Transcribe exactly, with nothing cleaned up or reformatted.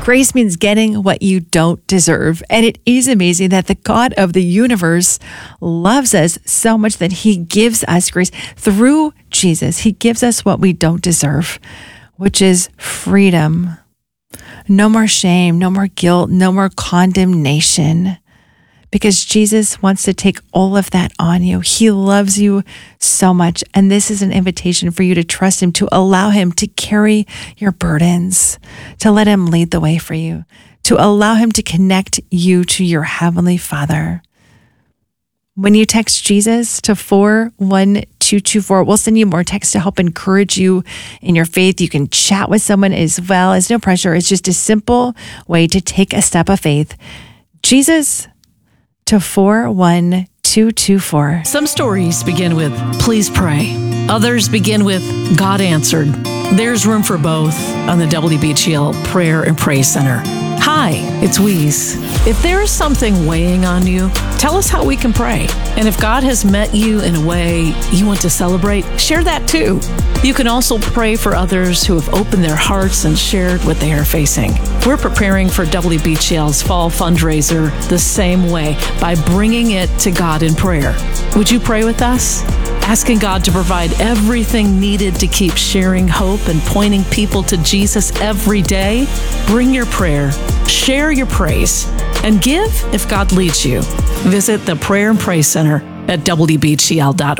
Grace means getting what you don't deserve. And it is amazing that the God of the universe loves us so much that he gives us grace through Jesus. He gives us what we don't deserve, which is freedom. No more shame, no more guilt, no more condemnation. Because Jesus wants to take all of that on you. He loves you so much. And this is an invitation for you to trust him, to allow him to carry your burdens, to let him lead the way for you, to allow him to connect you to your Heavenly Father. When you text Jesus to four one two two four, we'll send you more texts to help encourage you in your faith. You can chat with someone as well. It's no pressure. It's just a simple way to take a step of faith. Jesus to four one two two four. Some stories begin with, please pray. Others begin with, God answered. There's room for both on the W B G L Prayer and Praise Center. Hi, it's Weeze. If there is something weighing on you, tell us how we can pray. And if God has met you in a way you want to celebrate, share that too. You can also pray for others who have opened their hearts and shared what they are facing. We're preparing for W B G L's fall fundraiser the same way, by bringing it to God in prayer. Would you pray with us? Asking God to provide everything needed to keep sharing hope and pointing people to Jesus every day? Bring your prayer, share your praise, and give if God leads you. Visit the Prayer and Praise Center at W B G L dot